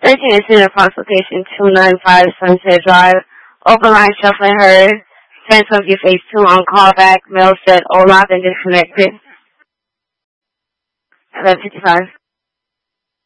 13 incident Fox location 295 Sunset Drive. Open line shuffling heard. Phantom your face 2 on callback. Mail said Olaf and disconnected. 11:55.